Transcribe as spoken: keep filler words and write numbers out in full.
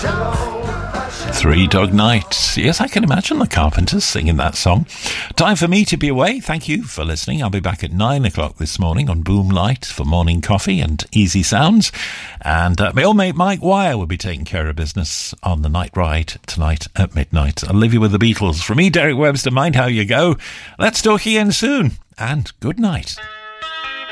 Three Dog Night. Yes, I can imagine the Carpenters singing that song. Time for me to be away. Thank you for listening. I'll be back at nine o'clock this morning on Boom Light for morning coffee and easy sounds. And uh, my old mate Mike Wire will be taking care of business on the night ride tonight at midnight. I'll leave you with the Beatles. From me, Derek Webster, mind how you go. Let's talk again soon. And good night.